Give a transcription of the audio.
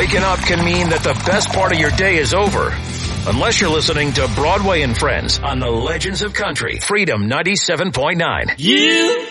Waking up can mean that the best part of your day is over. Unless you're listening to Broadway and Friends on the Legends of Country, Freedom 97.9. You